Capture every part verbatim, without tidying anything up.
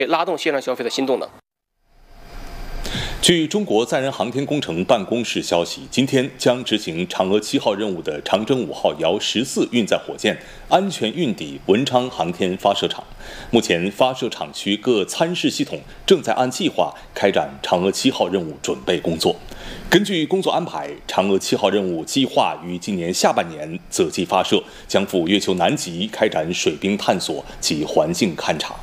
拉动线上消费的新动能。 据中国载人航天工程办公室消息，今天将执行嫦娥七号任务的长征五号遥十四运载火箭安全运抵文昌航天发射场。目前，发射场区各参试系统正在按计划开展嫦娥七号任务准备工作。根据工作安排，嫦娥七号任务计划于今年下半年择机发射，将赴月球南极开展水冰探索及环境勘察。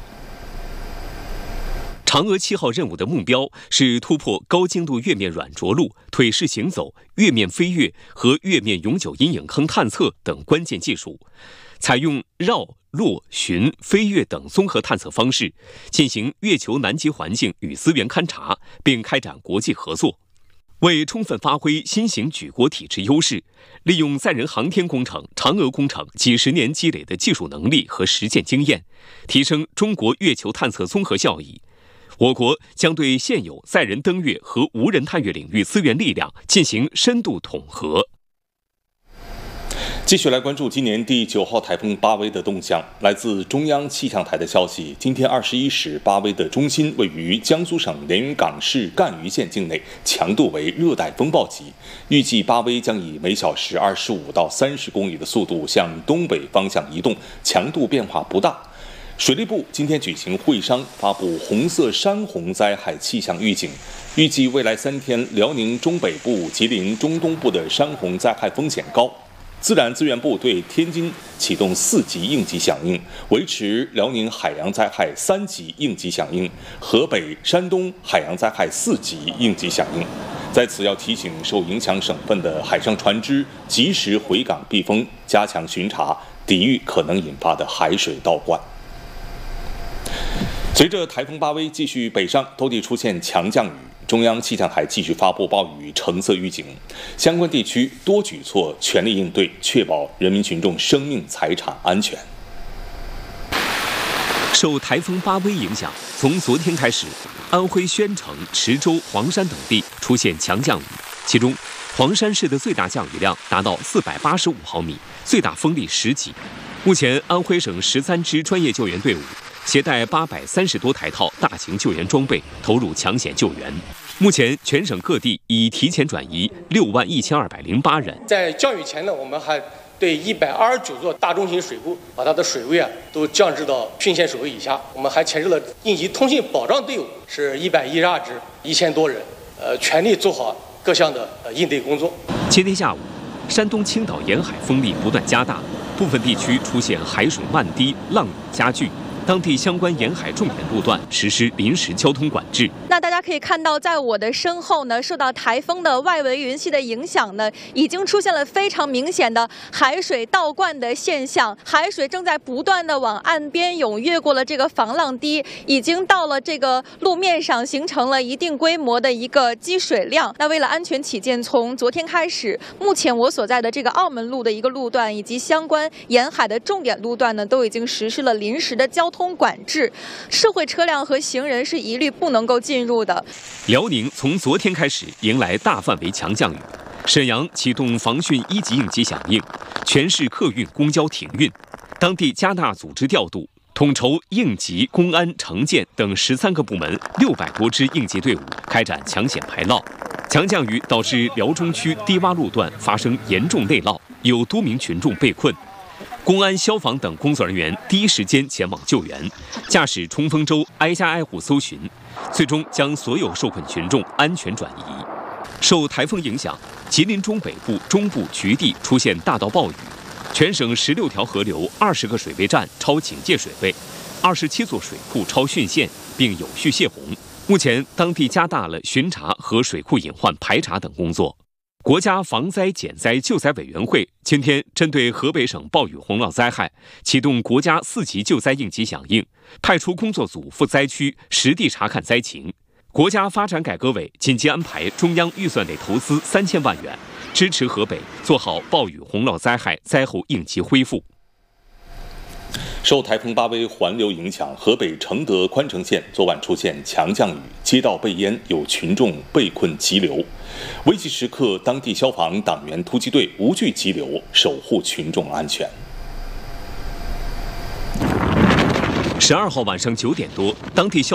嫦娥七号任务的目标是突破高精度月面软着陆、腿式行走、月面飞跃和月面永久阴影坑探测等关键技术，采用绕、落、巡、飞跃等综合探测方式，进行月球南极环境与资源勘察，并开展国际合作。为充分发挥新型举国体制优势，利用载人航天工程、嫦娥工程几十年积累的技术能力和实践经验，提升中国月球探测综合效益，我国将对现有载人登月和无人探月领域资源力量进行深度统合。 继续来关注今年第九号台风巴威的动向。来自中央气象台的消息，今天二十一时，巴威的中心位于江苏省连云港市赣榆县境内，强度为热带风暴级。预计巴威将以每小时二十五到三十公里的速度向东北方向移动，强度变化不大。水利部今天举行会商，发布红色山洪灾害气象预警，预计未来三天，辽宁中北部、吉林中东部的山洪灾害风险高。自然资源部对天津启动四级应急响应，维持辽宁海洋灾害三级应急响应，河北、山东海洋灾害四级应急响应。在此要提醒受影响省份的海上船只及时回港避风，加强巡查，抵御可能引发的海水倒灌。随着台风巴威继续北上，多地出现强降雨，中央气象台继续发布暴雨橙色预警，相关地区多举措全力应对，确保人民群众生命财产安全。 受台风巴威影响，从昨天开始，安徽宣城、池州、黄山等地出现强降雨，其中黄山市的最大降雨量达到四百八十五毫米，最大风力十级。目前，安徽省十三支专业救援队伍携带八百三十多台套大型救援装备，投入抢险救援。目前，全省各地已提前转移六万一千二百零八人。 在降雨前呢，我们还对一百二十九座大中型水库把它的水位啊都降至到汛限水位以下。我们还牵制了应急通信保障队伍，是一百一十二支，一千多人，呃，全力做好各项的呃应对工作。 今天下午，山东青岛沿海风力不断加大，部分地区出现海水漫堤、浪涌加剧。当地相关沿海重点路段实施临时交通管制。 那大家可以看到，在我的身后呢，受到台风的外围云系的影响呢，已经出现了非常明显的海水倒灌的现象。海水正在不断的往岸边涌，越过了这个防浪堤，已经到了这个路面上，形成了一定规模的一个积水量。那为了安全起见，从昨天开始，目前我所在的这个澳门路的一个路段以及相关沿海的重点路段呢，都已经实施了临时的交通通管制，社会车辆和行人是一律不能够进入的。 辽宁从昨天开始迎来大范围强降雨，沈阳启动防汛一级应急响应，全市客运公交停运，当地加大组织调度，统筹应急、公安、城建等十三个部门六百多支应急队伍开展抢险排涝。强降雨导致辽中区低洼路段发生严重内涝，有多名群众被困。公安、消防等工作人员第一时间前往救援，驾驶冲锋舟挨家挨户搜寻，最终将所有受困群众安全转移。受台风影响，吉林中北部、中部局地出现大到暴雨，全省十六条河流、二十个水位站超警戒水位，二十七座水库超汛线，并有序泄洪。目前，当地加大了巡查和水库隐患排查等工作。国家防灾减灾救灾委员会今天针对河北省暴雨洪涝灾害，启动国家四级救灾应急响应，派出工作组赴灾区实地查看灾情。国家发展改革委紧急安排中央预算内投资三千万元，支持河北做好暴雨洪涝灾害灾后应急恢复。 受台风巴威环流影响，河北承德宽城县昨晚出现强降雨，街道被淹，有群众被困急流。危急时刻，当地消防党员突击队无惧急流，守护群众安全。 十二号晚上九点多，当地消